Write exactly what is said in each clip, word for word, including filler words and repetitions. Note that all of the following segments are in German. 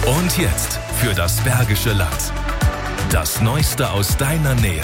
Und jetzt für das Bergische Land. Das Neueste aus deiner Nähe.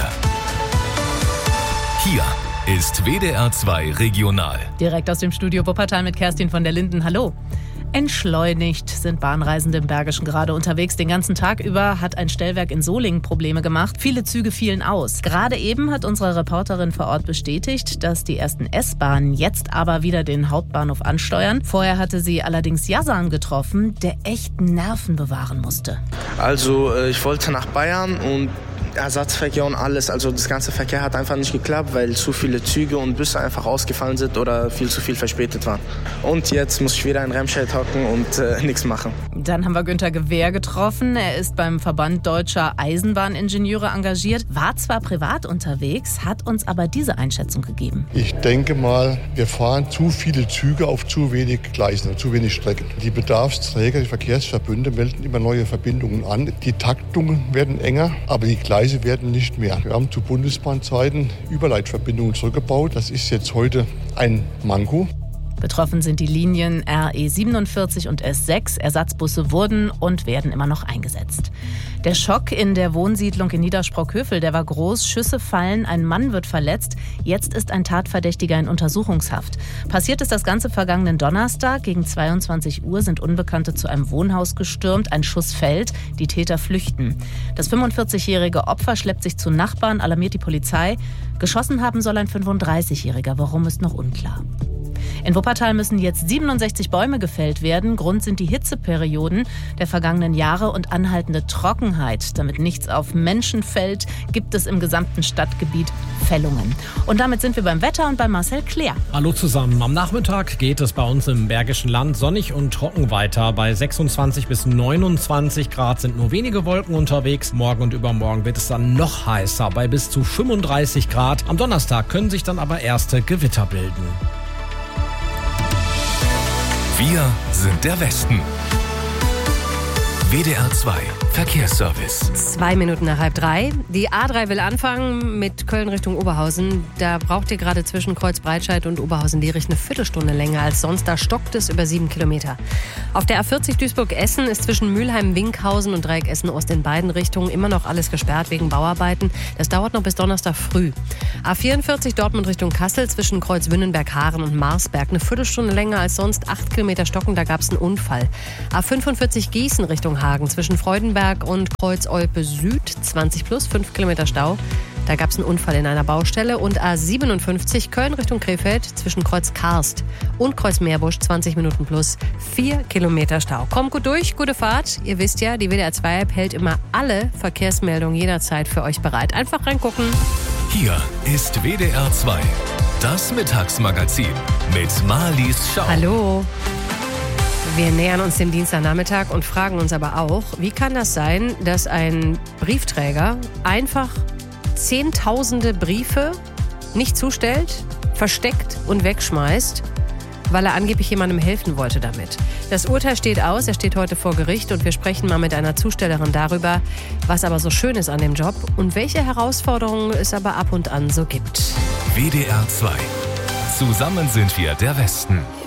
Hier ist W D R zwei Regional. Direkt aus dem Studio Wuppertal mit Kerstin von der Linden. Hallo. Entschleunigt sind Bahnreisende im Bergischen gerade unterwegs. Den ganzen Tag über hat ein Stellwerk in Solingen Probleme gemacht. Viele Züge fielen aus. Gerade eben hat unsere Reporterin vor Ort bestätigt, dass die ersten S-Bahnen jetzt aber wieder den Hauptbahnhof ansteuern. Vorher hatte sie allerdings Yazan getroffen, der echt Nerven bewahren musste. Also ich wollte nach Bayern und Ersatzverkehr und alles, also das ganze Verkehr hat einfach nicht geklappt, weil zu viele Züge und Busse einfach ausgefallen sind oder viel zu viel verspätet waren. Und jetzt muss ich wieder in Remscheid hocken und äh, nichts machen. Dann haben wir Günter Gewehr getroffen. Er ist beim Verband Deutscher Eisenbahningenieure engagiert, war zwar privat unterwegs, hat uns aber diese Einschätzung gegeben. Ich denke mal, wir fahren zu viele Züge auf zu wenig Gleisen, zu wenig Strecken. Die Bedarfsträger, die Verkehrsverbünde melden immer neue Verbindungen an. Die Taktungen werden enger, aber die Gleise werden nicht mehr. Wir haben zu Bundesbahnzeiten Überleitverbindungen zurückgebaut. Das ist jetzt heute ein Manko. Betroffen sind die Linien R E siebenundvierzig und S sechs. Ersatzbusse wurden und werden immer noch eingesetzt. Der Schock in der Wohnsiedlung in Niedersprockhövel, der war groß. Schüsse fallen, ein Mann wird verletzt. Jetzt ist ein Tatverdächtiger in Untersuchungshaft. Passiert ist das Ganze vergangenen Donnerstag. Gegen zweiundzwanzig Uhr sind Unbekannte zu einem Wohnhaus gestürmt. Ein Schuss fällt, die Täter flüchten. Das fünfundvierzigjährige Opfer schleppt sich zu Nachbarn, alarmiert die Polizei. Geschossen haben soll ein fünfunddreißigjähriger. Warum, ist noch unklar. In Wuppertal müssen jetzt siebenundsechzig Bäume gefällt werden. Grund sind die Hitzeperioden der vergangenen Jahre und anhaltende Trockenheit. Damit nichts auf Menschen fällt, gibt es im gesamten Stadtgebiet Fällungen. Und damit sind wir beim Wetter und bei Marcel Kleer. Hallo zusammen. Am Nachmittag geht es bei uns im Bergischen Land sonnig und trocken weiter. Bei sechsundzwanzig bis neunundzwanzig Grad sind nur wenige Wolken unterwegs. Morgen und übermorgen wird es dann noch heißer, bei bis zu fünfunddreißig Grad. Am Donnerstag können sich dann aber erste Gewitter bilden. Wir sind der Westen. W D R zwei Verkehrsservice. Zwei Minuten nach halb drei. Die A drei will anfangen mit Köln Richtung Oberhausen. Da braucht ihr gerade zwischen Kreuzbreitscheid und Oberhausen-Lierich eine Viertelstunde länger als sonst. Da stockt es über sieben Kilometer. Auf der A vierzig Duisburg-Essen ist zwischen Mülheim-Winkhausen und Dreieck Essen-Ost in beiden Richtungen immer noch alles gesperrt wegen Bauarbeiten. Das dauert noch bis Donnerstag früh. A vierundvierzig Dortmund Richtung Kassel zwischen Kreuz-Wünnenberg-Haaren und Marsberg eine Viertelstunde länger als sonst. Acht Kilometer stocken, da gab es einen Unfall. A fünfundvierzig Gießen Richtung Hagen zwischen Freudenberg und Kreuz-Olpe Süd, zwanzig plus, fünf Kilometer Stau. Da gab es einen Unfall in einer Baustelle. Und A siebenundfünfzig Köln Richtung Krefeld zwischen Kreuz Karst und Kreuz Meerbusch, zwanzig Minuten plus, vier Kilometer Stau. Kommt gut durch, gute Fahrt. Ihr wisst ja, die W D R zwei App hält immer alle Verkehrsmeldungen jederzeit für euch bereit. Einfach reingucken. Hier ist W D R zwei, das Mittagsmagazin mit Marlies Schau. Hallo. Wir nähern uns dem Dienstagnachmittag und fragen uns aber auch, wie kann das sein, dass ein Briefträger einfach zehntausende Briefe nicht zustellt, versteckt und wegschmeißt, weil er angeblich jemandem helfen wollte damit. Das Urteil steht aus, er steht heute vor Gericht und wir sprechen mal mit einer Zustellerin darüber, was aber so schön ist an dem Job und welche Herausforderungen es aber ab und an so gibt. W D R zwei. Zusammen sind wir der Westen.